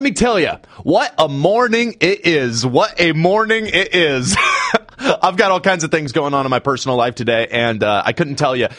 Let me tell you, what a morning it is. What a morning it is. I've got all kinds of things going on in my personal life today, and I couldn't tell you.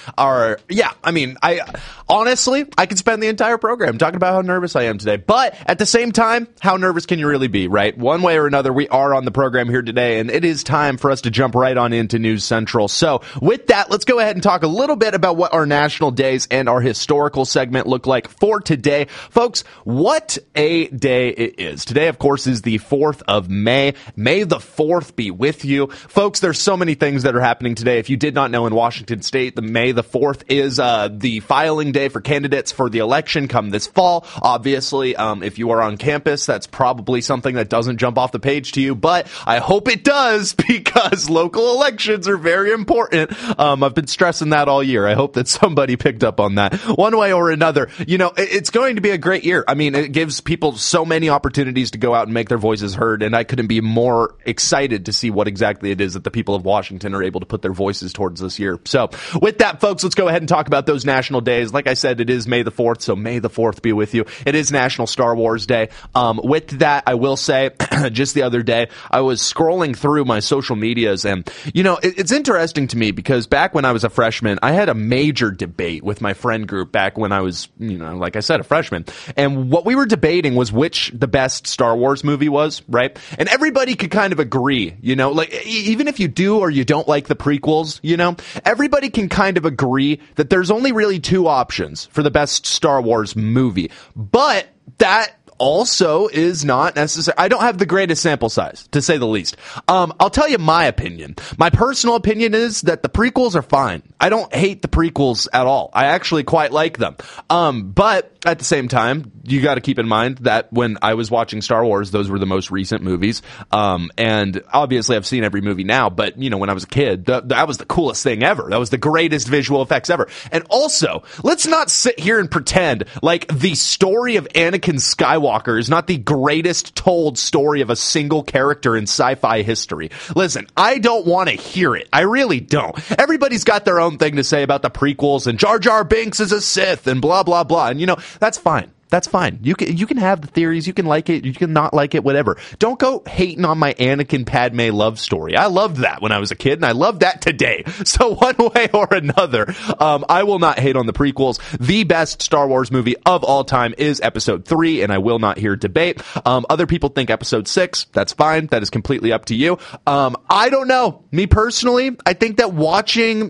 Honestly, I could spend the entire program talking about how nervous I am today. But at the same time, how nervous can you really be, right? One way or another, we are on the program here today, and it is time for us to jump right on into News Central. So with that, let's go ahead and talk a little bit about what our national days and our historical segment look like for today. Folks, what a day it is. Today, of course, is the 4th of May. May the 4th be with you. Folks, there's so many things that are happening today. If you did not know, in Washington State, the May the 4th is the filing day for candidates for the election come this fall. Obviously, if you are on campus, that's probably something that doesn't jump off the page to you, but I hope it does, because local elections are very important. I've been stressing that all year. I hope that somebody picked up on that. One way or another, it's going to be a great year. I mean, it gives people so many opportunities to go out and make their voices heard, and I couldn't be more excited to see what exactly it is that the people of Washington are able to put their voices towards this year. So with that, folks, let's go ahead and talk about those national days. Like I said, it is May the 4th, so May the 4th be with you. It is National Star Wars Day. With that, I will say, just the other day, I was scrolling through my social medias, and, it's interesting to me because back when I was a freshman, I had a major debate with my friend group back when I was, like I said, a freshman. And what we were debating was which the best Star Wars movie was, right? And everybody could kind of agree, even if you do or you don't like the prequels, everybody can kind of agree that there's only really two options for the best Star Wars movie. But that also is not necessary. I don't have the greatest sample size, to say the least. I'll tell you my opinion. My personal opinion is that the prequels are fine. I don't hate the prequels at all. I actually quite like them. But at the same time, you got to keep in mind that when I was watching Star Wars, those were the most recent movies. And obviously I've seen every movie now, but when I was a kid, that was the coolest thing ever. That was the greatest visual effects ever. And also, let's not sit here and pretend like the story of Anakin Skywalker is not the greatest told story of a single character in sci-fi history. Listen, I don't want to hear it. I really don't. Everybody's got their own thing to say about the prequels, and Jar Jar Binks is a Sith, and blah, blah, blah. And, that's fine. That's fine. You can have the theories. You can like it. You can not like it, whatever. Don't go hating on my Anakin Padme love story. I loved that when I was a kid, and I love that today. So one way or another, I will not hate on the prequels. The best Star Wars movie of all time is Episode 3, and I will not hear debate. Other people think Episode 6. That's fine. That is completely up to you. I don't know. Me personally, I think that watching,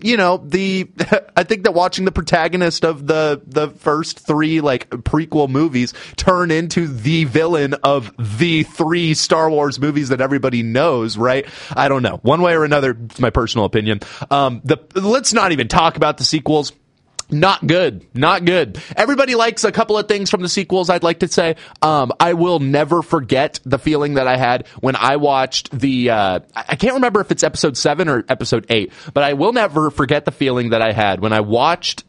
I think that watching the protagonist of the first 3 prequel movies turn into the villain of the 3 Star Wars movies that everybody knows, right? I don't know. One way or another, it's my personal opinion. Let's not even talk about the sequels. Not good. Not good. Everybody likes a couple of things from the sequels, I'd like to say. I will never forget the feeling that I had when I watched I can't remember if it's episode 7 or episode 8, but I will never forget the feeling that I had when I watched,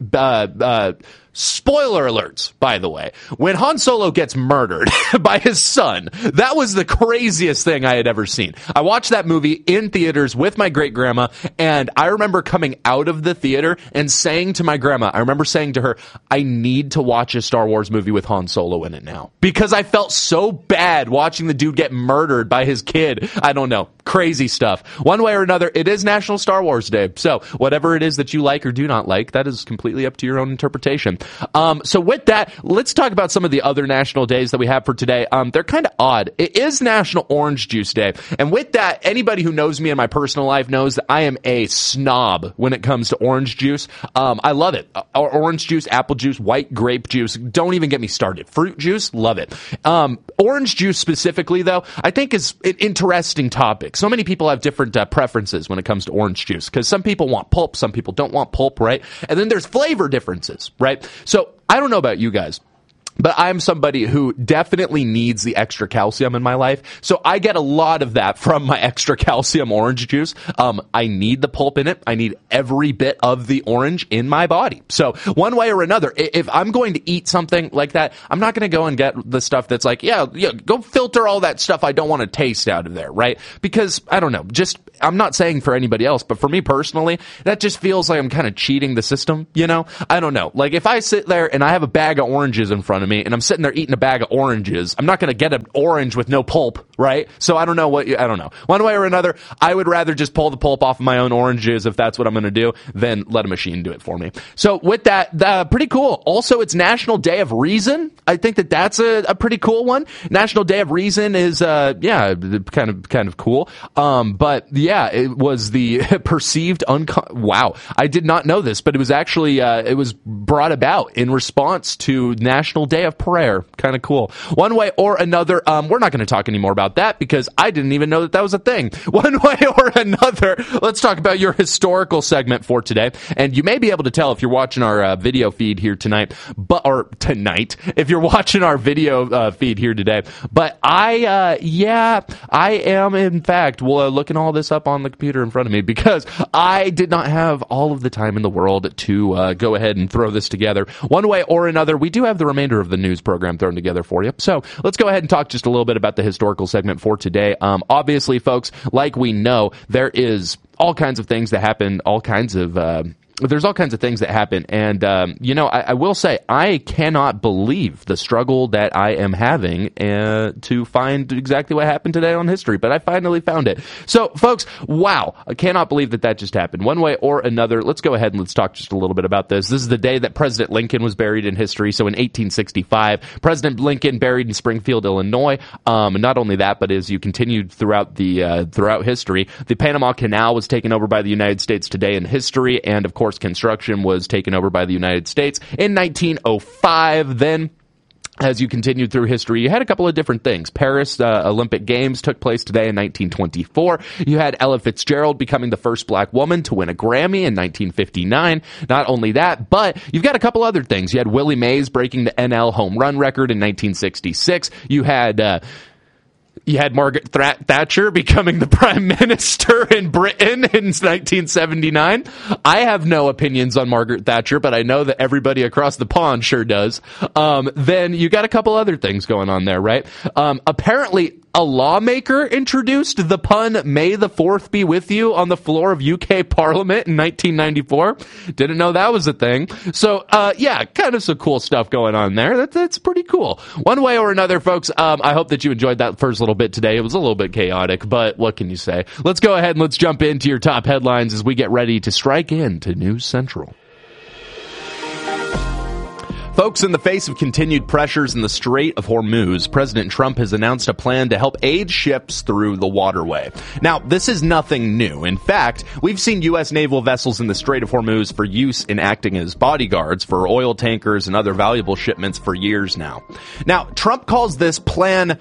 spoiler alerts, by the way, when Han Solo gets murdered by his son. That was the craziest thing I had ever seen. I watched that movie in theaters with my great grandma, and I remember coming out of the theater and saying to my grandma, I remember saying to her, I need to watch a Star Wars movie with Han Solo in it now, because I felt so bad watching the dude get murdered by his kid. I don't know. Crazy stuff. One way or another, it is National Star Wars Day. So whatever it is that you like or do not like, that is completely up to your own interpretation. So with that, let's talk about some of the other national days that we have for today. They're kind of odd. It is National Orange Juice Day. And with that, anybody who knows me in my personal life knows that I am a snob when it comes to orange juice. I love it. Orange juice, apple juice, white grape juice. Don't even get me started. Fruit juice, love it. Orange juice specifically, though, I think is an interesting topic. So many people have different preferences when it comes to orange juice, because some people want pulp, some people don't want pulp, right? And then there's flavor differences, right? So I don't know about you guys, but I'm somebody who definitely needs the extra calcium in my life. So I get a lot of that from my extra calcium orange juice. I need the pulp in it. I need every bit of the orange in my body. So one way or another, if I'm going to eat something like that, I'm not going to go and get the stuff that's like, yeah, go filter all that stuff I don't want to taste out of there, right? Because, I don't know, I'm not saying for anybody else, but for me personally, that just feels like I'm kind of cheating the system, I don't know. Like, if I sit there and I have a bag of oranges in front of me and I'm sitting there eating a bag of oranges, I'm not going to get an orange with no pulp, right? So I don't know. One way or another, I would rather just pull the pulp off of my own oranges if that's what I'm going to do than let a machine do it for me. So with that, pretty cool. Also, it's National Day of Reason. I think that's a pretty cool one. National Day of Reason is, kind of cool. But yeah, it was the perceived wow. I did not know this, but it was actually, it was brought about in response to National Day of Prayer. Kind of cool. One way or another, we're not going to talk anymore about that because I didn't even know that was a thing. One way or another, let's talk about your historical segment for today. And you may be able to tell if you're watching our video feed here tonight, if you're watching our video feed here today. But I am in fact looking all this up on the computer in front of me because I did not have all of the time in the world to go ahead and throw this together. One way or another, we do have the remainder of the news program thrown together for you. So let's go ahead and talk just a little bit about the historical segment for today. Obviously, folks, like we know, there is all kinds of things that happen, there's all kinds of things that happen. And, I will say, I cannot believe the struggle that I am having to find exactly what happened today on history, but I finally found it. So, folks, wow, I cannot believe that just happened. One way or another, let's go ahead and let's talk just a little bit about this. This is the day that President Lincoln was buried in history. So in 1865, President Lincoln buried in Springfield, Illinois. Not only that, but as you continued throughout history, the Panama Canal was taken over by the United States today in history, and of course, construction was taken over by the United States in 1905. Then, as you continued through history, you had a couple of different things. Paris Olympic Games took place today in 1924. You had Ella Fitzgerald becoming the first black woman to win a Grammy in 1959. Not only that, but you've got a couple other things. You had Willie Mays breaking the NL home run record in 1966. You had Margaret Thatcher becoming the prime minister in Britain in 1979. I have no opinions on Margaret Thatcher, but I know that everybody across the pond sure does. Then you got a couple other things going on there, right? Apparently, a lawmaker introduced the pun, "May the 4th be with you," on the floor of UK Parliament in 1994. Didn't know that was a thing. So, kind of some cool stuff going on there. That's pretty cool. One way or another, folks, I hope that you enjoyed that first little bit today. It was a little bit chaotic, but what can you say? Let's go ahead and let's jump into your top headlines as we get ready to strike into News Central. Folks, in the face of continued pressures in the Strait of Hormuz, President Trump has announced a plan to help aid ships through the waterway. Now, this is nothing new. In fact, we've seen U.S. naval vessels in the Strait of Hormuz for use in acting as bodyguards for oil tankers and other valuable shipments for years now. Now, Trump calls this plan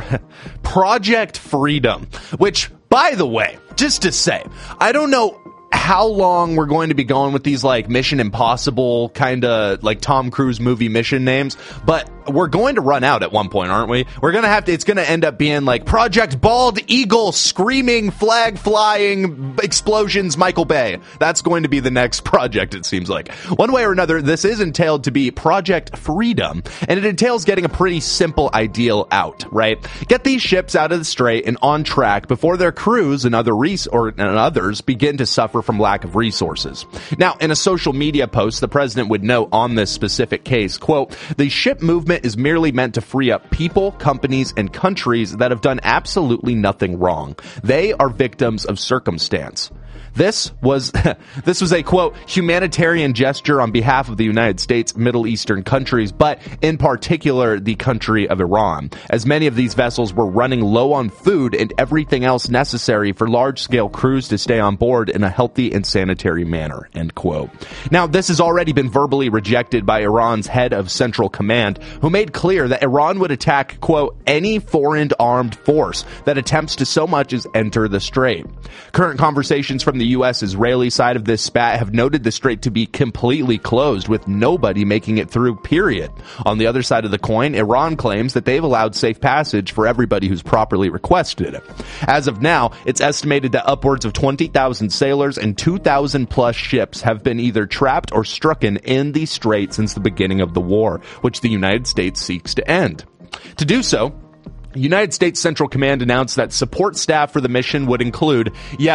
Project Freedom, which, by the way, just to say, I don't know how long we're going to be going with these like Mission Impossible kind of like Tom Cruise movie mission names, but we're going to run out at one point, aren't we? We're going to have to, it's going to end up being like Project Bald Eagle, screaming, flag flying, explosions, Michael Bay. That's going to be the next project, it seems like. One way or another, this is entailed to be Project Freedom, and it entails getting a pretty simple ideal out, right? Get these ships out of the strait and on track before their crews and others begin to suffer from lack of resources. Now, in a social media post, the president would note on this specific case, quote, "The ship movement is merely meant to free up people, companies, and countries that have done absolutely nothing wrong. They are victims of circumstance." This was a, quote, humanitarian gesture on behalf of the United States, Middle Eastern countries, but in particular the country of Iran, as many of these vessels were running low on food and everything else necessary for large-scale crews to stay on board in a healthy and sanitary manner, end quote. Now, this has already been verbally rejected by Iran's head of Central Command, who made clear that Iran would attack, quote, any foreign armed force that attempts to so much as enter the strait. Current conversations from the U.S.-Israeli side of this spat have noted the strait to be completely closed, with nobody making it through, period. On the other side of the coin, Iran claims that they've allowed safe passage for everybody who's properly requested it. As of now, it's estimated that upwards of 20,000 sailors and 2,000 plus ships have been either trapped or stricken in the strait since the beginning of the war, which the United States seeks to end. To do so, United States Central Command announced that support staff for the mission would include, yes,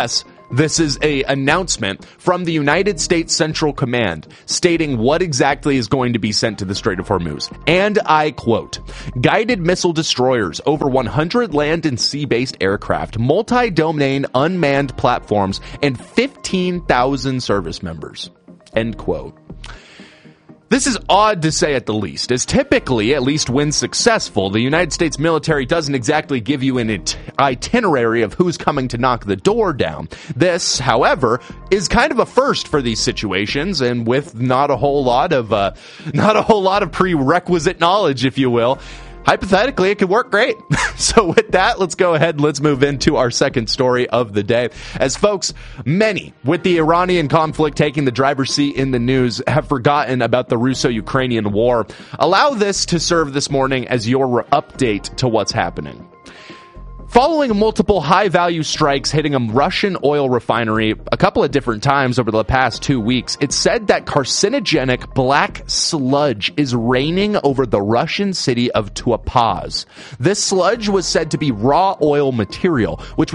This is a announcement from the United States Central Command stating what exactly is going to be sent to the Strait of Hormuz. And I quote, guided missile destroyers, over 100 land and sea-based aircraft, multi-domain unmanned platforms, and 15,000 service members. End quote. This is odd to say at the least, as typically, at least when successful, the United States military doesn't exactly give you an itinerary of who's coming to knock the door down. This, however, is kind of a first for these situations, and with not a whole lot of prerequisite knowledge, if you will. Hypothetically, it could work great. So with that, let's go ahead and let's move into our second story of the day. As folks, many with the Iranian conflict taking the driver's seat in the news have forgotten about the Russo-Ukrainian war. Allow this to serve this morning as your update to what's happening. Following multiple high-value strikes hitting a Russian oil refinery a couple of different times over the past 2 weeks, it's said that carcinogenic black sludge is raining over the Russian city of Tuapaz. This sludge was said to be raw oil material, which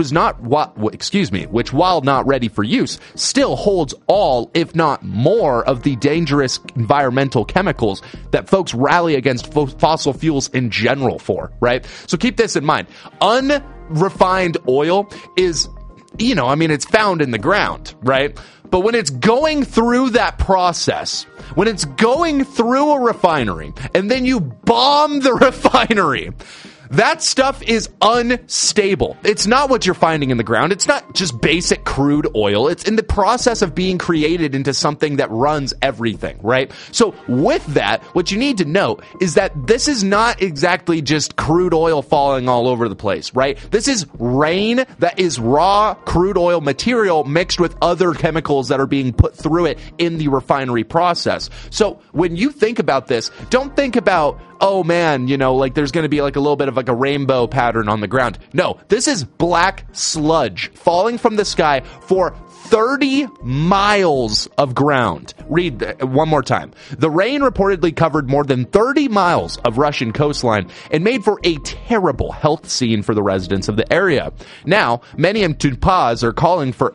while not ready for use, still holds all, if not more, of the dangerous environmental chemicals that folks rally against fossil fuels in general for, right? So keep this in mind. Unrefined oil is, it's found in the ground, right? But when it's going through that process, when it's going through a refinery, and then you bomb the refinery, that stuff is unstable. It's not what you're finding in the ground. It's not just basic crude oil. It's in the process of being created into something that runs everything, right? So with that, what you need to know is that this is not exactly just crude oil falling all over the place, right? This is rain that is raw crude oil material mixed with other chemicals that are being put through it in the refinery process. So when you think about this, don't think about, oh man, there's going to be like a little bit of like a rainbow pattern on the ground. No, this is black sludge falling from the sky for 30 miles of ground. Read one more time. The rain reportedly covered more than 30 miles of Russian coastline and made for a terrible health scene for the residents of the area. Now, many in Tuapaz are calling for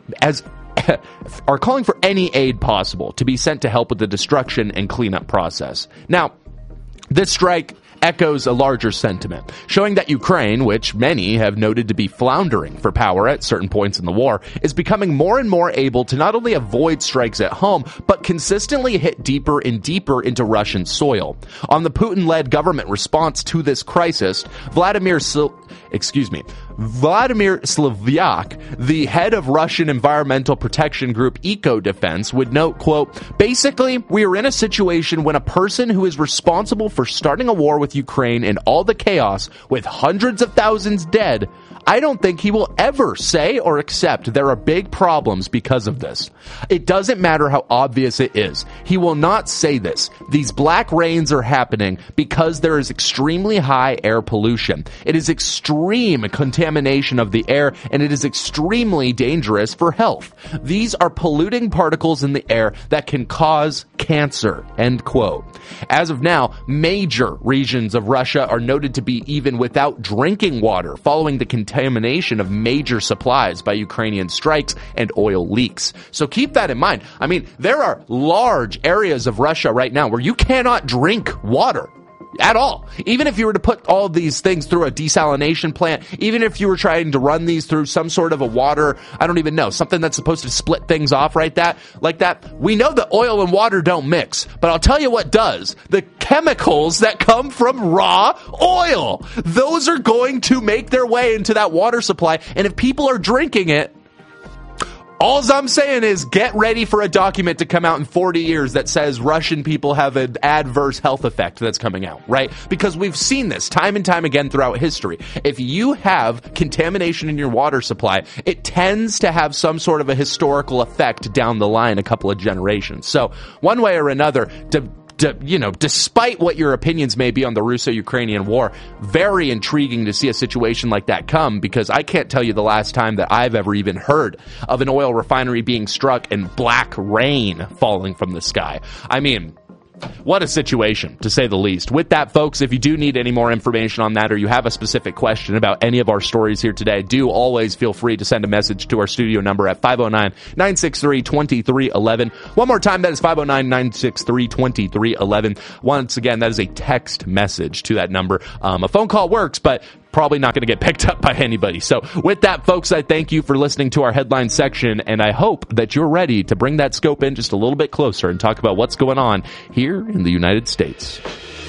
any aid possible to be sent to help with the destruction and cleanup process. Now, this strike echoes a larger sentiment, showing that Ukraine, which many have noted to be floundering for power at certain points in the war, is becoming more and more able to not only avoid strikes at home, but consistently hit deeper and deeper into Russian soil. On the Putin-led government response to this crisis, Vladimir Slavyak, the head of Russian environmental protection group Eco Defense, would note, quote, basically, we are in a situation when a person who is responsible for starting a war with Ukraine and all the chaos with hundreds of thousands dead, I don't think he will ever say or accept there are big problems because of this. It doesn't matter how obvious it is. He will not say this. These black rains are happening because there is extremely high air pollution. It is extreme contamination of the air, and it is extremely dangerous for health. These are polluting particles in the air that can cause cancer, end quote. As of now, major regions of Russia are noted to be even without drinking water following the contamination of major supplies by Ukrainian strikes and oil leaks. So keep that in mind. I mean, there are large areas of Russia right now where you cannot drink water at all. Even if you were to put all these things through a desalination plant, even if you were trying to run these through some sort of a water, I don't even know, something that's supposed to split things off like that, we know that oil and water don't mix. But I'll tell you what does. The chemicals that come from raw oil, those are going to make their way into that water supply. And if people are drinking it, all I'm saying is get ready for a document to come out in 40 years that says Russian people have an adverse health effect that's coming out, right? Because we've seen this time and time again throughout history. If you have contamination in your water supply, it tends to have some sort of a historical effect down the line a couple of generations. So one way or another, despite what your opinions may be on the Russo-Ukrainian war, very intriguing to see a situation like that come, because I can't tell you the last time that I've ever even heard of an oil refinery being struck and black rain falling from the sky. I mean, What a situation, to say the least. With that, folks, if you do need any more information on that or you have a specific question about any of our stories here today, do always feel free to send a message to our studio number at 509-963-2311. One more time, that is 509-963-2311. Once again, that is a text message to that number. A phone call works, but probably not going to get picked up by anybody. So with that, folks, I thank you for listening to our headline section, and I hope that you're ready to bring that scope in just a little bit closer and talk about what's going on here in the United States.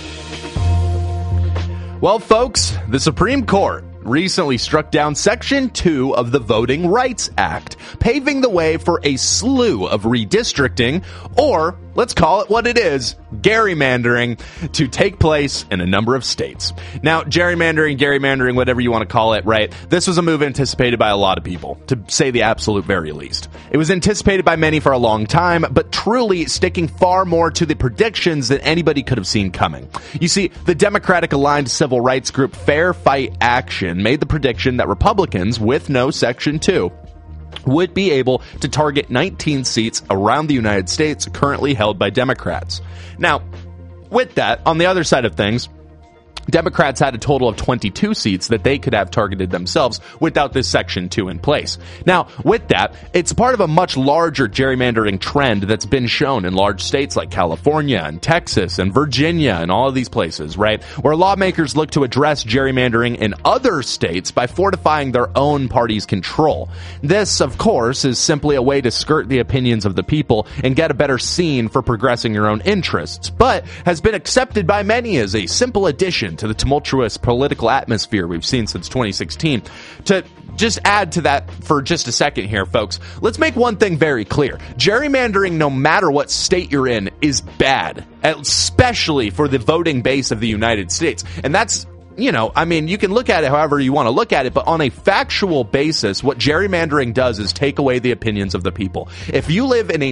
Well, folks, the Supreme Court recently struck down Section 2 of the Voting Rights Act, paving the way for a slew of redistricting, or let's call it what it is, gerrymandering, to take place in a number of states. Now, gerrymandering, whatever you want to call it, right? This was a move anticipated by a lot of people, to say the absolute very least. It was anticipated by many for a long time, but truly sticking far more to the predictions than anybody could have seen coming. You see, the Democratic-aligned civil rights group Fair Fight Action made the prediction that Republicans, with no Section 2, would be able to target 19 seats around the United States currently held by Democrats. Now, with that, on the other side of things, Democrats had a total of 22 seats that they could have targeted themselves without this Section 2 in place. Now, with that, it's part of a much larger gerrymandering trend that's been shown in large states like California and Texas and Virginia and all of these places, right? Where lawmakers look to address gerrymandering in other states by fortifying their own party's control. This, of course, is simply a way to skirt the opinions of the people and get a better scene for progressing your own interests, but has been accepted by many as a simple addition to the tumultuous political atmosphere we've seen since 2016. To just add to that for just a second here, folks, let's make one thing very clear. Gerrymandering, no matter what state you're in, is bad, especially for the voting base of the United States. And that's, you know, I mean, you can look at it however you want to look at it, but on a factual basis, what gerrymandering does is take away the opinions of the people. If you live in a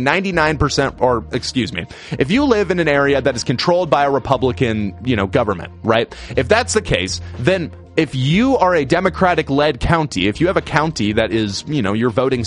99%, if you live in an area that is controlled by a Republican, government, right? If that's the case, then if you are a Democratic-led county, if you have a county that is, you're voting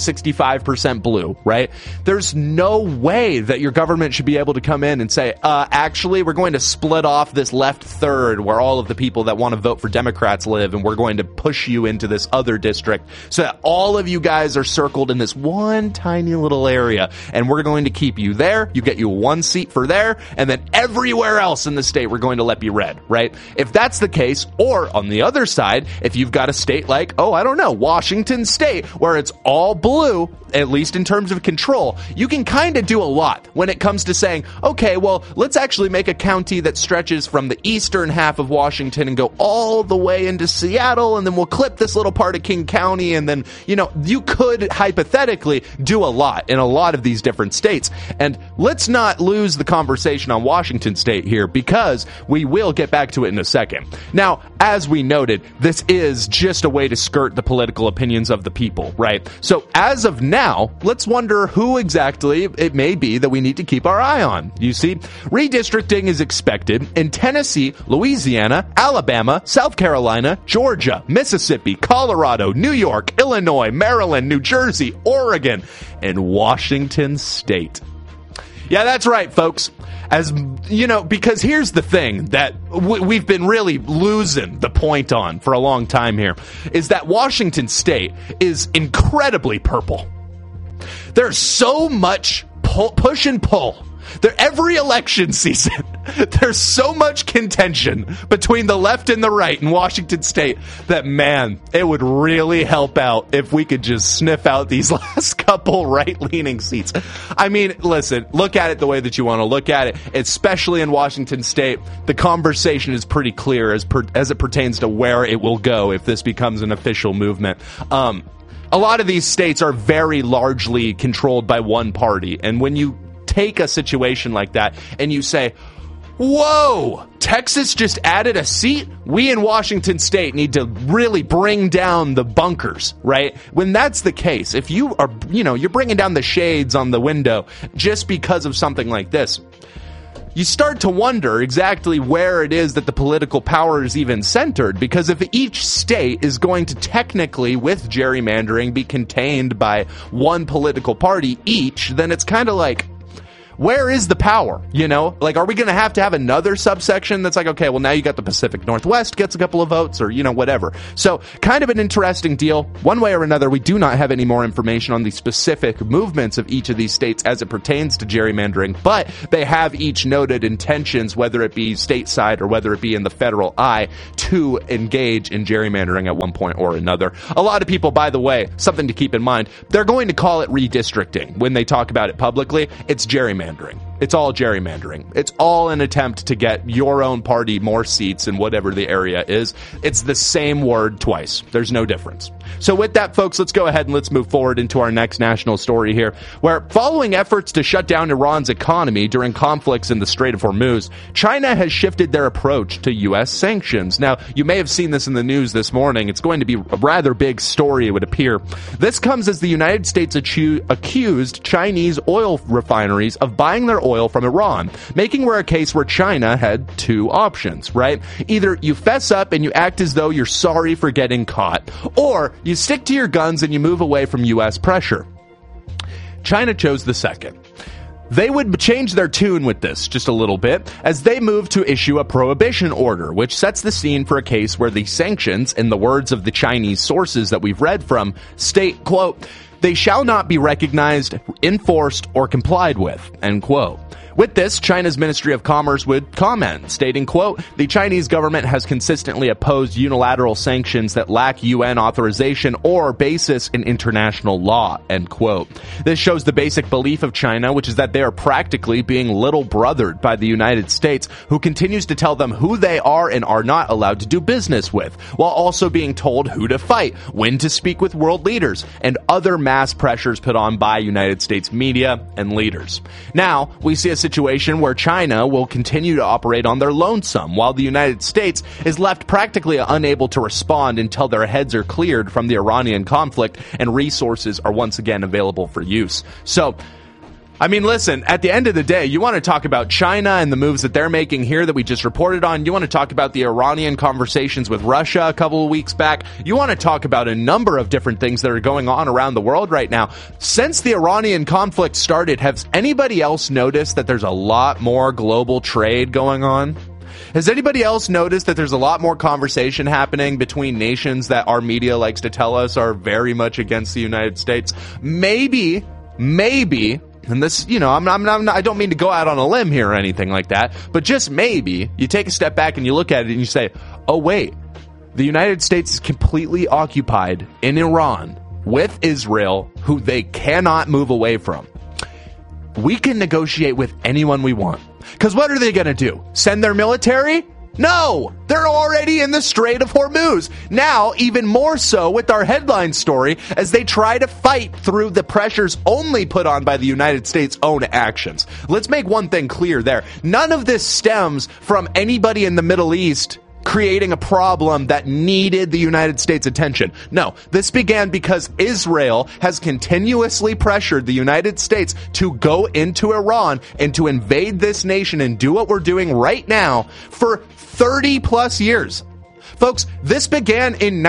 65% blue, right? There's no way that your government should be able to come in and say, actually, we're going to split off this left third where all of the people that want to vote for Democrats live, and we're going to push you into this other district so that all of you guys are circled in this one tiny little area, and we're going to keep you there. You get you one seat for there, and then everywhere else in the state, we're going to let you red, right? If that's the case, or on the other side, if you've got a state like, Washington State, where it's all blue, at least in terms of control, you can kind of do a lot when it comes to saying, okay, well, let's actually make a county that stretches from the eastern half of Washington and go all the way into Seattle, and then we'll clip this little part of King County, and then, you could hypothetically do a lot in a lot of these different states. And let's not lose the conversation on Washington State here, because we will get back to it in a second. Now, as we noted, this is just a way to skirt the political opinions of the people, right? So as of now, let's wonder who exactly it may be that we need to keep our eye on. You see, redistricting is expected in Tennessee, Louisiana, Alabama, South Carolina, Georgia, Mississippi, Colorado, New York, Illinois, Maryland, New Jersey, Oregon, and Washington State. Yeah, that's right, folks. As because here's the thing that we've been really losing the point on for a long time here, is that Washington State is incredibly purple. There's so much push and pull. Every election season, there's so much contention between the left and the right in Washington State that, man, it would really help out if we could just sniff out these last couple right-leaning seats. I mean, listen, look at it the way that you want to look at it, especially in Washington State. The conversation is pretty clear as it pertains to where it will go if this becomes an official movement. A lot of these states are very largely controlled by one party, and when you take a situation like that and you say, whoa, Texas just added a seat? We in Washington State need to really bring down the bunkers, right? When that's the case, if you are, you're bringing down the shades on the window just because of something like this, you start to wonder exactly where it is that the political power is even centered, because if each state is going to technically, with gerrymandering, be contained by one political party each, then it's kind of like, where is the power? Like, are we going to have another subsection that's like, okay, well, now you got the Pacific Northwest gets a couple of votes, or, whatever. So kind of an interesting deal. One way or another, we do not have any more information on the specific movements of each of these states as it pertains to gerrymandering, but they have each noted intentions, whether it be stateside or whether it be in the federal eye, to engage in gerrymandering at one point or another. A lot of people, by the way, something to keep in mind, they're going to call it redistricting when they talk about it publicly. It's gerrymandering. It's all gerrymandering. It's all an attempt to get your own party more seats in whatever the area is. It's the same word twice. There's no difference. So with that, folks, let's go ahead and let's move forward into our next national story here, where following efforts to shut down Iran's economy during conflicts in the Strait of Hormuz, China has shifted their approach to U.S. sanctions. Now, you may have seen this in the news this morning. It's going to be a rather big story, it would appear. This comes as the United States accused Chinese oil refineries of buying their oil from Iran, making a case where China had two options, right? Either you fess up and you act as though you're sorry for getting caught, or you stick to your guns and you move away from U.S. pressure. China chose the second. They would change their tune with this just a little bit as they move to issue a prohibition order, which sets the scene for a case where the sanctions, in the words of the Chinese sources that we've read from, state, quote, "They shall not be recognized, enforced, or complied with," end quote. With this, China's Ministry of Commerce would comment, stating, quote, "The Chinese government has consistently opposed unilateral sanctions that lack UN authorization or basis in international law," end quote. This shows the basic belief of China, which is that they are practically being little brothered by the United States, who continues to tell them who they are and are not allowed to do business with, while also being told who to fight, when to speak with world leaders, and other mass pressures put on by United States media and leaders. Now, we see a situation where China will continue to operate on their lonesome, while the United States is left practically unable to respond until their heads are cleared from the Iranian conflict and resources are once again available for use. So, I mean, listen, at the end of the day, you want to talk about China and the moves that they're making here that we just reported on. You want to talk about the Iranian conversations with Russia a couple of weeks back. You want to talk about a number of different things that are going on around the world right now. Since the Iranian conflict started, has anybody else noticed that there's a lot more global trade going on? Has anybody else noticed that there's a lot more conversation happening between nations that our media likes to tell us are very much against the United States? Maybe, and this, I don't mean to go out on a limb here or anything like that, but just maybe you take a step back and you look at it and you say, oh wait, the United States is completely occupied in Iran with Israel, who they cannot move away from. We can negotiate with anyone we want. Because what are they going to do? Send their military? No! They're already in the Strait of Hormuz. Now, even more so with our headline story, as they try to fight through the pressures only put on by the United States' own actions. Let's make one thing clear there. None of this stems from anybody in the Middle East creating a problem that needed the United States' attention. No, this began because Israel has continuously pressured the United States to go into Iran and to invade this nation and do what we're doing right now for 30 plus years. Folks, this began in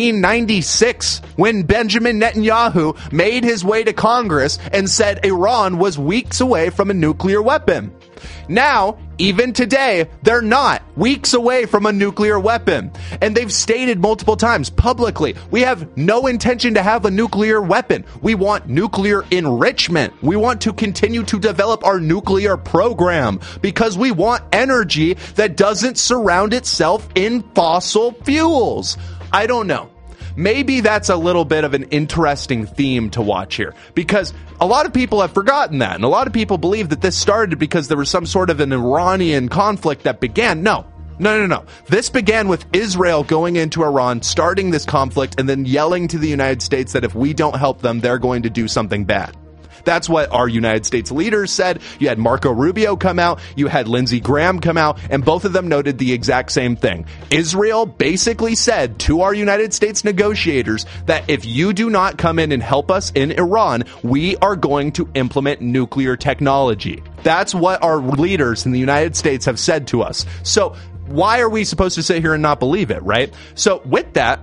1996 when Benjamin Netanyahu made his way to Congress and said Iran was weeks away from a nuclear weapon. Now, even today, they're not weeks away from a nuclear weapon. And they've stated multiple times publicly, we have no intention to have a nuclear weapon. We want nuclear enrichment. We want to continue to develop our nuclear program because we want energy that doesn't surround itself in fossil fuels. I don't know. Maybe that's a little bit of an interesting theme to watch here, because a lot of people have forgotten that, and a lot of people believe that this started because there was some sort of an Iranian conflict that began. No. This began with Israel going into Iran, starting this conflict, and then yelling to the United States that if we don't help them, they're going to do something bad. That's what our United States leaders said. You had Marco Rubio come out, you had Lindsey Graham come out, and both of them noted the exact same thing. Israel basically said to our United States negotiators that if you do not come in and help us in Iran, we are going to implement nuclear technology. That's what our leaders in the United States have said to us. So why are we supposed to sit here and not believe it, right? So with that,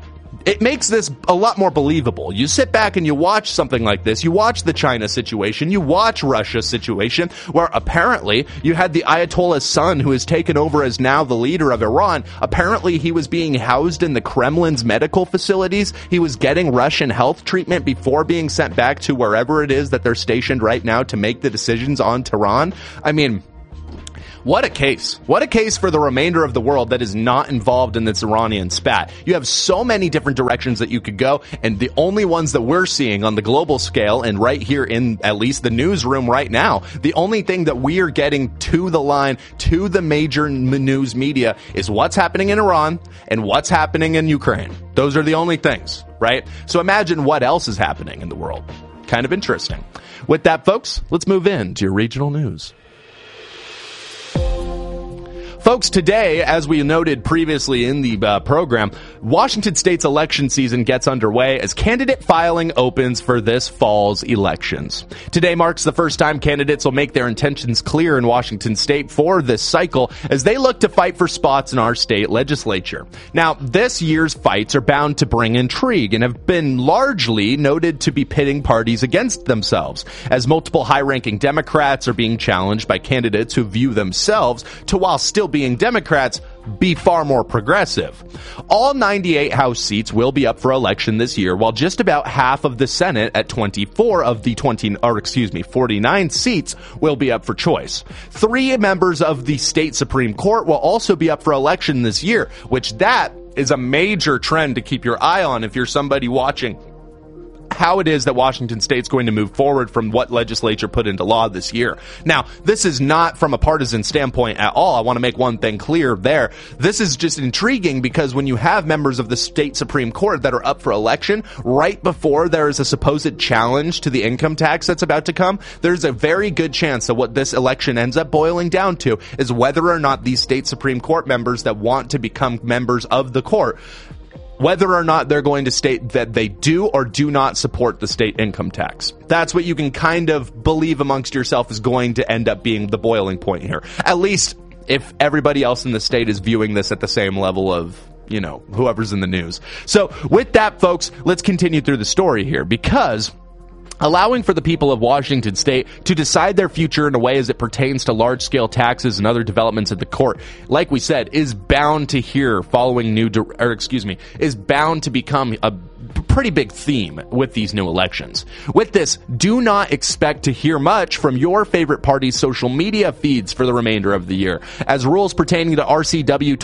it makes this a lot more believable. You sit back and you watch something like this. You watch the China situation. You watch Russia's situation, where apparently you had the Ayatollah's son, who has taken over as now the leader of Iran. Apparently he was being housed in the Kremlin's medical facilities. He was getting Russian health treatment before being sent back to wherever it is that they're stationed right now to make the decisions on Tehran. I mean, what a case. What a case for the remainder of the world that is not involved in this Iranian spat. You have so many different directions that you could go, and the only ones that we're seeing on the global scale, and right here in at least the newsroom right now, the only thing that we are getting to the line, to the major news media, is what's happening in Iran and what's happening in Ukraine. Those are the only things, right? So imagine what else is happening in the world. Kind of interesting. With that, folks, let's move into your regional news. Folks, today, as we noted previously in the program, Washington State's election season gets underway as candidate filing opens for this fall's elections. Today marks the first time candidates will make their intentions clear in Washington State for this cycle as they look to fight for spots in our state legislature. Now, this year's fights are bound to bring intrigue and have been largely noted to be pitting parties against themselves, as multiple high-ranking Democrats are being challenged by candidates who view themselves to, while still being Democrats, be far more progressive. All 98 House seats will be up for election this year, while just about half of the Senate at 24 of the 49 seats will be up for choice. 3 members of the state Supreme Court will also be up for election this year, which that is a major trend to keep your eye on if you're somebody watching how it is that Washington State's going to move forward from what legislature put into law this year. Now, this is not from a partisan standpoint at all. I want to make one thing clear there. This is just intriguing because when you have members of the state Supreme Court that are up for election right before there is a supposed challenge to the income tax that's about to come, there's a very good chance that what this election ends up boiling down to is whether or not these state Supreme Court members that want to become members of the court, whether or not they're going to state that they do or do not support the state income tax. That's what you can kind of believe amongst yourself is going to end up being the boiling point here. At least if everybody else in the state is viewing this at the same level of, you know, whoever's in the news. So with that, folks, let's continue through the story here, because allowing for the people of Washington State to decide their future in a way as it pertains to large-scale taxes and other developments at the court, like we said, is bound to is bound to become a pretty big theme with these new elections. With this, do not expect to hear much from your favorite party's social media feeds for the remainder of the year, as rules pertaining to RCW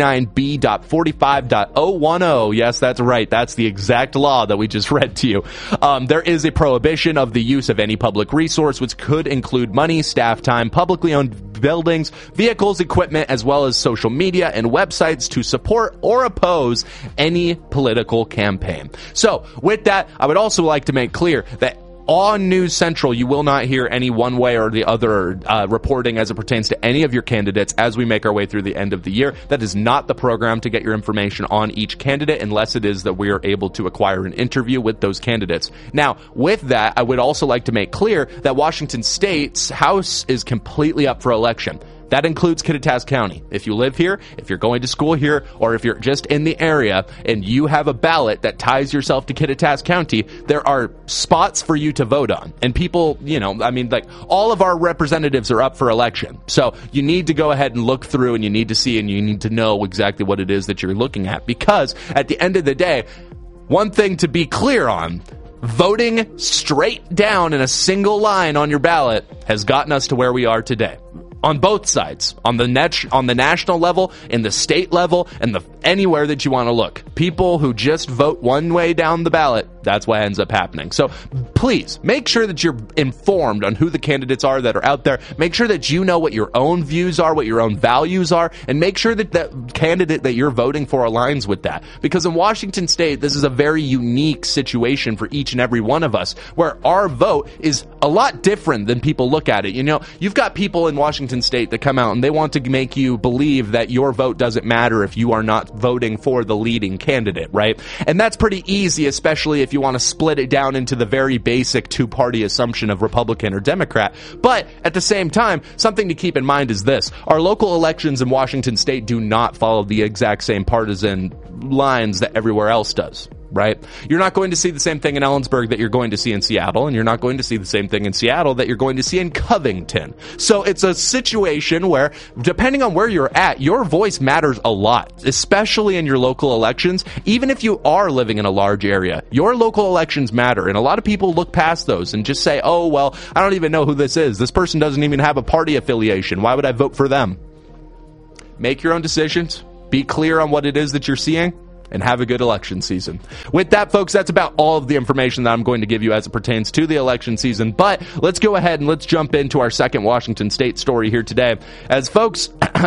29B.45.010, yes, that's right, that's the exact law that we just read to you, there is a prohibition of the use of any public resource, which could include money, staff time, publicly owned buildings, vehicles, equipment, as well as social media and websites to support or oppose any political campaign. So, with that, I would also like to make clear that on News Central, you will not hear any one way or the other reporting as it pertains to any of your candidates as we make our way through the end of the year. That is not the program to get your information on each candidate unless it is that we are able to acquire an interview with those candidates. Now, with that, I would also like to make clear that Washington State's House is completely up for election. That includes Kittitas County. If you live here, if you're going to school here, or if you're just in the area and you have a ballot that ties yourself to Kittitas County, there are spots for you to vote on. And people, you know, I mean, like, all of our representatives are up for election. So you need to go ahead and look through, and you need to see, and you need to know exactly what it is that you're looking at. Because at the end of the day, one thing to be clear on, voting straight down in a single line on your ballot has gotten us to where we are today. On both sides, on the national level, in the state level, and anywhere that you want to look. People who just vote one way down the ballot, that's what ends up happening. So please, make sure that you're informed on who the candidates are that are out there. Make sure that you know what your own views are, what your own values are, and make sure that the candidate that you're voting for aligns with that. Because in Washington State, this is a very unique situation for each and every one of us, where our vote is a lot different than people look at it. You know, you've got people in Washington State that come out and they want to make you believe that your vote doesn't matter if you are not voting for the leading candidate, right? And that's pretty easy, especially if you want to split it down into the very basic two-party assumption of Republican or Democrat. But at the same time, something to keep in mind is this. Our local elections in Washington State do not follow the exact same partisan lines that everywhere else does, right? You're not going to see the same thing in Ellensburg that you're going to see in Seattle, and you're not going to see the same thing in Seattle that you're going to see in Covington. So it's a situation where, depending on where you're at, your voice matters a lot, especially in your local elections. Even if you are living in a large area, your local elections matter, and a lot of people look past those and just say, oh, well, I don't even know who this is. This person doesn't even have a party affiliation. Why would I vote for them? Make your own decisions. Be clear on what it is that you're seeing, and have a good election season. With that, folks, that's about all of the information that I'm going to give you as it pertains to the election season. But let's go ahead and let's jump into our second Washington State story here today. As folks...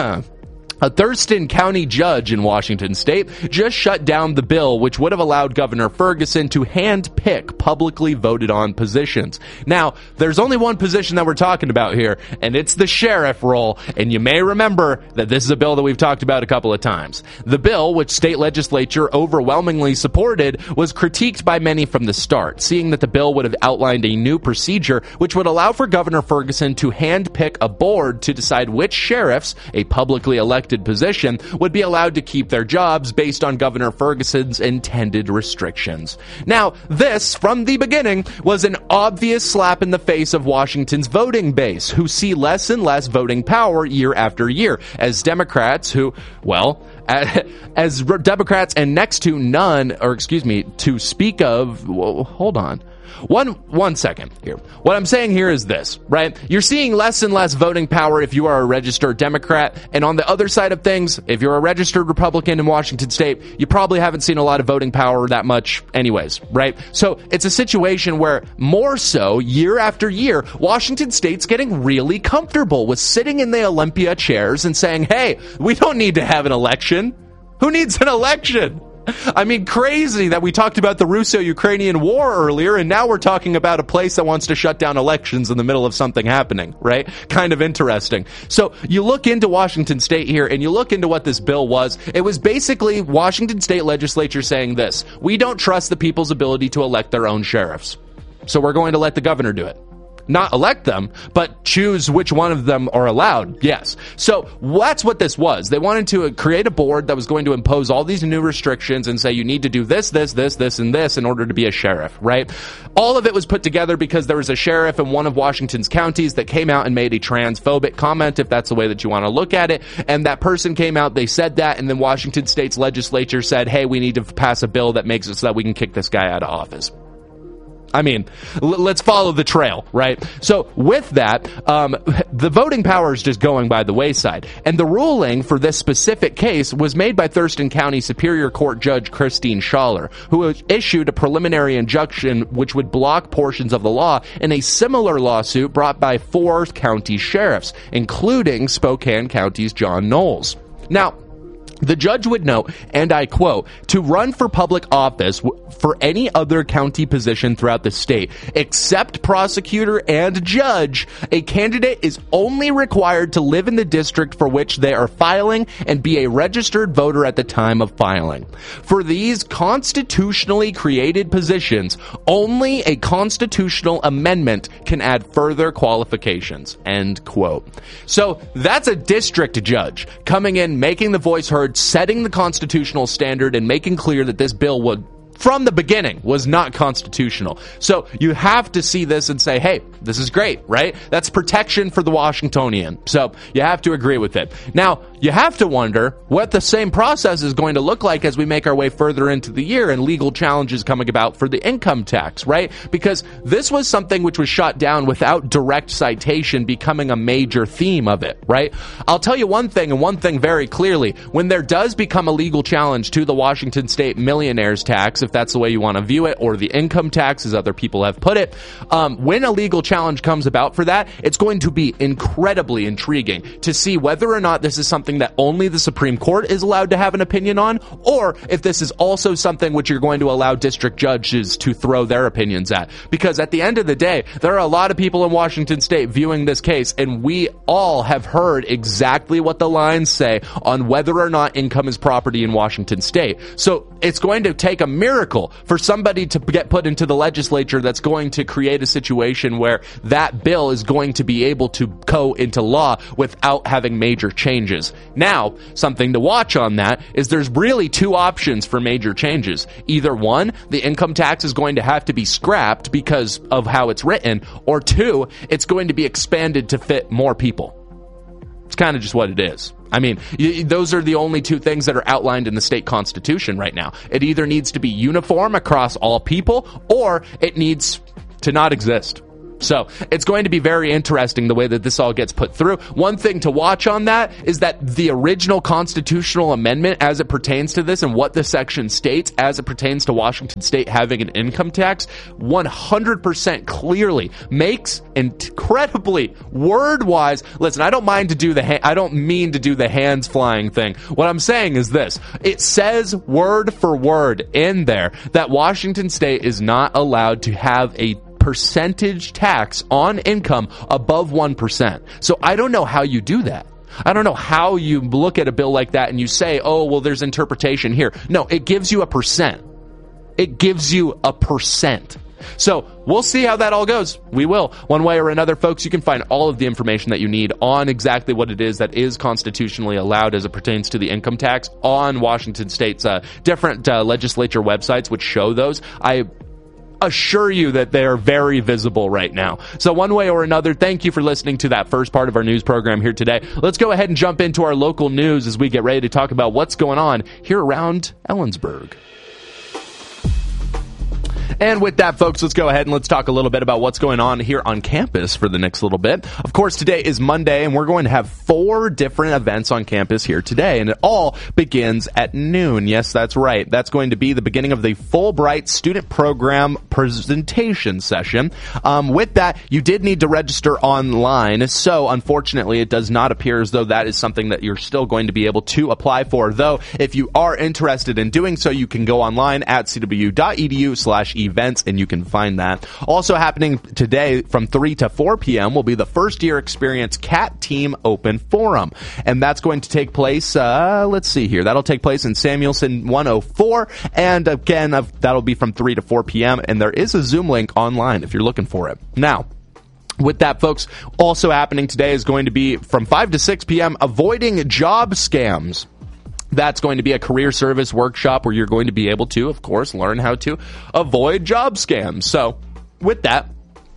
A Thurston County judge in Washington State just shut down the bill which would have allowed Governor Ferguson to handpick publicly voted on positions. Now, there's only one position that we're talking about here, and it's the sheriff role, and you may remember that this is a bill that we've talked about a couple of times. The bill, which state legislature overwhelmingly supported, was critiqued by many from the start, seeing that the bill would have outlined a new procedure which would allow for Governor Ferguson to handpick a board to decide which sheriffs, a publicly elected position, would be allowed to keep their jobs based on Governor Ferguson's intended restrictions. Now, this, from the beginning, was an obvious slap in the face of Washington's voting base, who see less and less voting power year after year, as Democrats who, well, as Democrats and next to none, or excuse me, to speak of, well, hold on. One second here. What I'm saying here is this, right? You're seeing less and less voting power if you are a registered Democrat. And on the other side of things, if you're a registered Republican in Washington State, you probably haven't seen a lot of voting power that much anyways, right? So it's a situation where more so year after year, Washington State's getting really comfortable with sitting in the Olympia chairs and saying, hey, we don't need to have an election. Who needs an election? I mean, crazy that we talked about the Russo-Ukrainian war earlier, and now we're talking about a place that wants to shut down elections in the middle of something happening, right? Kind of interesting. So you look into Washington State here, and you look into what this bill was. It was basically Washington State legislature saying this: we don't trust the people's ability to elect their own sheriffs, so we're going to let the governor do it. Not elect them, but choose which one of them are allowed. Yes. So that's what this was. They wanted to create a board that was going to impose all these new restrictions and say you need to do this, this, this, this, and this in order to be a sheriff, right? All of it was put together because there was a sheriff in one of Washington's counties that came out and made a transphobic comment, if that's the way that you want to look at it. And that person came out, they said that, and then Washington State's legislature said, hey, we need to pass a bill that makes it so that we can kick this guy out of office. I mean, let's follow the trail, right? So with that, the voting power is just going by the wayside. And the ruling for this specific case was made by Thurston County Superior Court Judge Christine Schaller, who issued a preliminary injunction which would block portions of the law in a similar lawsuit brought by 4 county sheriffs, including Spokane County's John Knowles. Now, the judge would note, and I quote, to run for public office for any other county position throughout the state, except prosecutor and judge, a candidate is only required to live in the district for which they are filing and be a registered voter at the time of filing. For these constitutionally created positions, only a constitutional amendment can add further qualifications, end quote. So that's a district judge coming in, making the voice heard, setting the constitutional standard, and making clear that this bill would, from the beginning, was not constitutional. So you have to see this and say, hey, this is great, right? That's protection for the Washingtonian. So you have to agree with it. Now, you have to wonder what the same process is going to look like as we make our way further into the year and legal challenges coming about for the income tax, right? Because this was something which was shot down without direct citation becoming a major theme of it, right? I'll tell you one thing, and one thing very clearly. When there does become a legal challenge to the Washington State millionaire's tax, if that's the way you want to view it, or the income tax, as other people have put it, when a legal challenge comes about for that, it's going to be incredibly intriguing to see whether or not this is something that only the Supreme Court is allowed to have an opinion on, or if this is also something which you're going to allow district judges to throw their opinions at. Because at the end of the day, there are a lot of people in Washington State viewing this case, and we all have heard exactly what the lines say on whether or not income is property in Washington State. So it's going to take a miracle miracle for somebody to get put into the legislature that's going to create a situation where that bill is going to be able to go into law without having major changes. Now, something to watch on that is there's really two options for major changes. Either one, the income tax is going to have to be scrapped because of how it's written, or two, it's going to be expanded to fit more people. It's kind of just what it is. I mean, those are the only two things that are outlined in the state constitution right now. It either needs to be uniform across all people, or it needs to not exist. So it's going to be very interesting the way that this all gets put through. One thing to watch on that is that the original constitutional amendment as it pertains to this and what the section states as it pertains to Washington State having an income tax 100% clearly makes incredibly word-wise. Listen, I don't mean to do the hands flying thing. What I'm saying is this. It says word for word in there that Washington State is not allowed to have a percentage tax on income above 1%. So I don't know how you do that. I don't know how you look at a bill like that and you say, oh, well, there's interpretation here. No, it gives you a percent. It gives you a percent. So we'll see how that all goes. We will. One way or another, folks, you can find all of the information that you need on exactly what it is that is constitutionally allowed as it pertains to the income tax on Washington State's different legislature websites, which show those. I assure you that they are very visible right now. So one way or another, thank you for listening to that first part of our news program here today. Let's go ahead and jump into our local news as we get ready to talk about what's going on here around Ellensburg. And with that, folks, let's go ahead and let's talk a little bit about what's going on here on campus for the next little bit. Of course, today is Monday, and we're going to have 4 different events on campus here today, and it all begins at noon. Yes, that's right. That's going to be the beginning of the Fulbright Student Program presentation session. With that, you did need to register online, so unfortunately, it does not appear as though that is something that you're still going to be able to apply for, though if you are interested in doing so, you can go online at cw.edu/events, and you can find that. Also happening today from 3 to 4 p.m. will be the first year experience CAT Team Open Forum. And that's going to take place, let's see here. That'll take place in Samuelson 104. And again, that'll be from 3 to 4 p.m. And there is a Zoom link online if you're looking for it. Now, with that, folks, also happening today is going to be from 5 to 6 p.m. Avoiding Job Scams. That's going to be a career service workshop where you're going to be able to, of course, learn how to avoid job scams. So with that,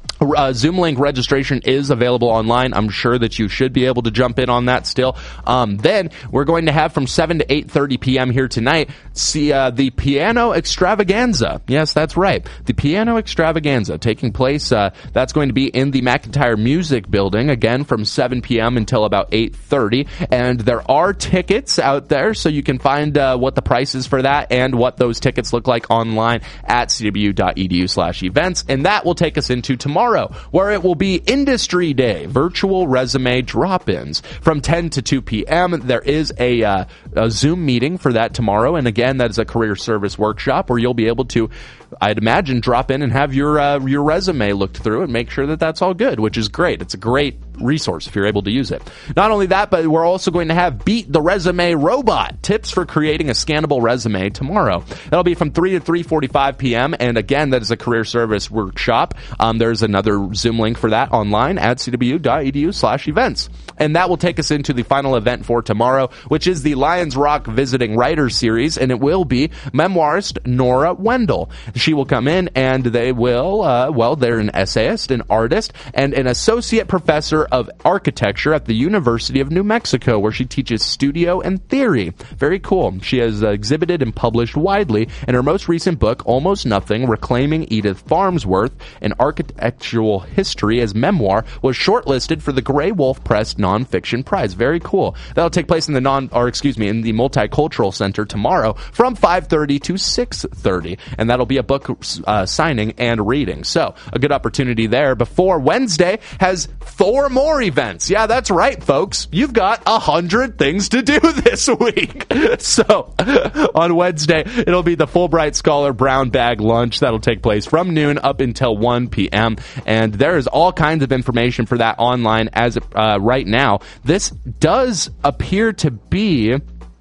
Zoom link registration is available online. I'm sure that you should be able to jump in on that still. Then we're going to have from 7 to 8:30 p.m. here tonight, see the Piano Extravaganza. Yes, that's right. The Piano Extravaganza taking place. That's going to be in the McIntyre Music Building, again, from 7 p.m. until about 8:30. And there are tickets out there, so you can find what the price is for that and what those tickets look like online at cw.edu/events. And that will take us into tomorrow, where it will be Industry Day, virtual resume drop-ins from 10 to 2 p.m. There is a Zoom meeting for that tomorrow, and again, that is a career service workshop where you'll be able to, I'd imagine, drop in and have your resume looked through and make sure that that's all good, which is great. It's a great resource if you're able to use it. Not only that, but we're also going to have Beat the Resume Robot, tips for creating a scannable resume tomorrow. That'll be from 3 to 3:45 p.m. And again, that is a career service workshop. There's another Zoom link for that online at cw.edu/events. And that will take us into the final event for tomorrow, which is the Lions Rock Visiting Writers Series, and it will be memoirist Nora Wendell. She will come in and they will, they're an essayist, an artist, and an associate professor of architecture at the University of New Mexico, where she teaches studio and theory. Very cool. She has exhibited and published widely, and her most recent book, Almost Nothing, Reclaiming Edith Farnsworth, an Architectural History as Memoir, was shortlisted for the Gray Wolf Press Nonfiction Prize. Very cool. That'll take place in the in the Multicultural Center tomorrow from 5:30 to 6:30, and that'll be a book signing and reading. So, a good opportunity there before Wednesday has 4 more events. Yeah, that's right, folks. You've got 100 things to do this week. So, on Wednesday, it'll be the Fulbright Scholar Brown Bag Lunch. That'll take place from noon up until 1 p.m. And there is all kinds of information for that online as right now. This does appear to be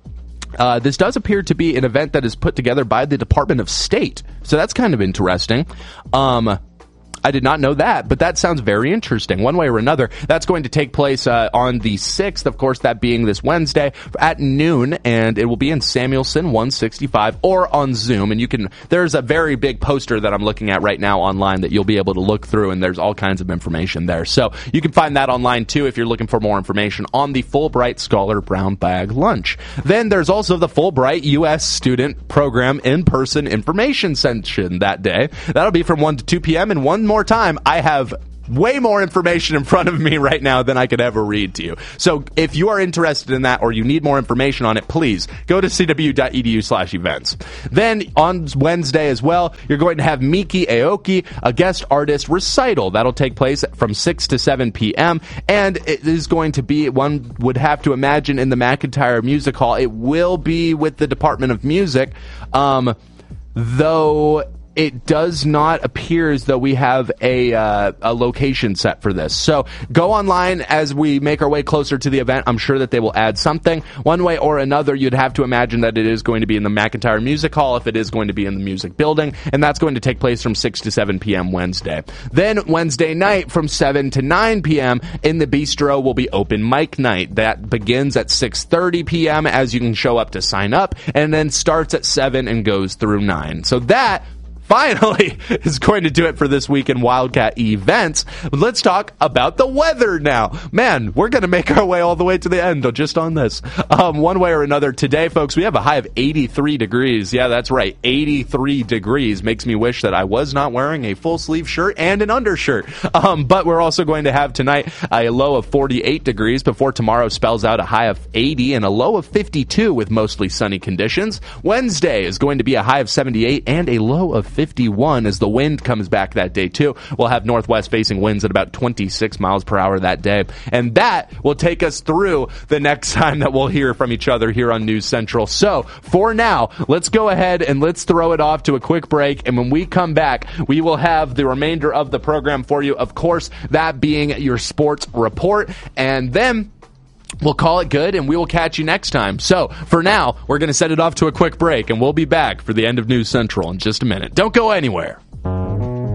This does appear to be an event that is put together by the Department of State. So that's kind of interesting. I did not know that, but that sounds very interesting. One way or another, that's going to take place on the 6th, of course, that being this Wednesday at noon, and it will be in Samuelson 165 or on Zoom. And there's a very big poster that I'm looking at right now online that you'll be able to look through, and there's all kinds of information there. So you can find that online too if you're looking for more information on the Fulbright Scholar Brown Bag Lunch. Then there's also the Fulbright U.S. Student Program in-person information session that day. That'll be from 1 to 2 p.m. and one more time, I have way more information in front of me right now than I could ever read to you. So if you are interested in that or you need more information on it, please go to cw.edu/events. Then on Wednesday as well, you're going to have Miki Aoki, a guest artist recital. That'll take place from 6 to 7 p.m. And it is going to be, one would have to imagine, in the McIntyre Music Hall. It will be with the Department of Music, though it does not appear as though we have a location set for this. So go online as we make our way closer to the event. I'm sure that they will add something. One way or another, you'd have to imagine that it is going to be in the McIntyre Music Hall if it is going to be in the Music Building, and that's going to take place from 6 to 7 p.m. Wednesday. Then Wednesday night from 7 to 9 p.m. in the Bistro will be open mic night. That begins at 6:30 p.m. as you can show up to sign up, and then starts at 7 and goes through 9. So that finally is going to do it for this week in Wildcat Events. Let's talk about the weather now. Man, we're going to make our way all the way to the end just on this. One way or another today, folks, we have a high of 83 degrees. Yeah, that's right. 83 degrees. Makes me wish that I was not wearing a full sleeve shirt and an undershirt. But we're also going to have tonight a low of 48 degrees before tomorrow spells out a high of 80 and a low of 52 with mostly sunny conditions. Wednesday is going to be a high of 78 and a low of 51 as the wind comes back that day too. We'll have northwest facing winds at about 26 miles per hour that day. And that will take us through the next time that we'll hear from each other here on News Central. So for now, let's go ahead and let's throw it off to a quick break. And when we come back, we will have the remainder of the program for you. Of course, that being your sports report. And then we'll call it good, and we will catch you next time. So, for now, we're going to set it off to a quick break, and we'll be back for the end of News Central in just a minute. Don't go anywhere.